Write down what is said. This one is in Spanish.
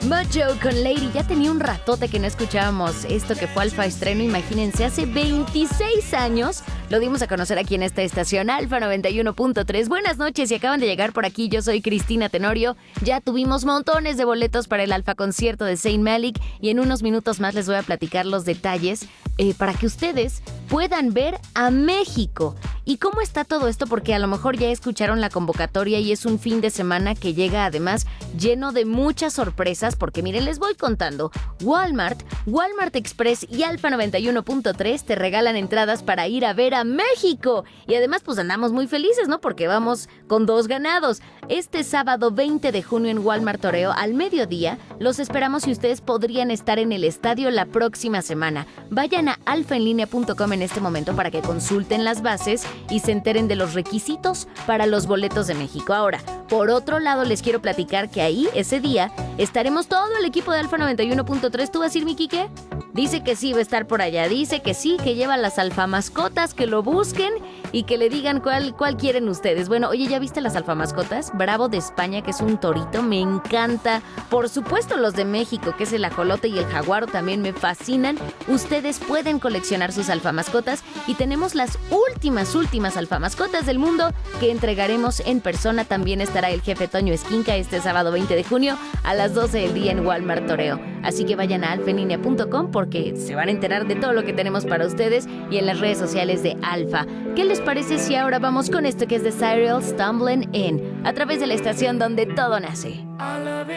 Mojo con Lady. Ya tenía un ratote que no escuchábamos esto que fue Alfa Estreno. Imagínense, hace 26 años lo dimos a conocer aquí en esta estación Alfa 91.3. Buenas noches, si acaban de llegar por aquí, yo soy Cristina Tenorio. Ya tuvimos montones de boletos para el Alfa concierto de Zayn Malik y en unos minutos más les voy a platicar los detalles para que ustedes puedan ver a México. ¿Y cómo está todo esto? Porque a lo mejor ya escucharon la convocatoria y es un fin de semana que llega además lleno de muchas sorpresas, porque miren, les voy contando. Walmart Express y Alfa 91.3 te regalan entradas para ir a ver a México. Y además pues andamos muy felices, ¿no? Porque vamos con 2 ganados. Este sábado 20 de junio en Walmart Toreo al mediodía los esperamos y ustedes podrían estar en el estadio la próxima semana. Vayan a alfaenlinea.com en este momento para que consulten las bases y se enteren de los requisitos para los boletos de México. Ahora, por otro lado, les quiero platicar que ahí, ese día, estaremos todo el equipo de Alfa 91.3. ¿Tú vas a ir, mi Quique? Dice que sí, va a estar por allá. Dice que sí, que lleva las alfamascotas, que lo busquen y que le digan cuál quieren ustedes. Bueno, oye, ¿ya viste las alfamascotas? Bravo de España, que es un torito, me encanta. Por supuesto, los de México, que es el ajolote y el jaguaro, también me fascinan. Ustedes pueden coleccionar sus alfamascotas y tenemos las últimas alfamascotas del mundo que entregaremos en persona. También estará el jefe Toño Esquinca este sábado 20 de junio a las 12 del día en Walmart Toreo. Así que vayan a alfaenlinea.com porque se van a enterar de todo lo que tenemos para ustedes y en las redes sociales de Alfa. ¿Qué les parece si ahora vamos con esto que es de Cyril, Stumbling In, a través de la estación donde todo nace?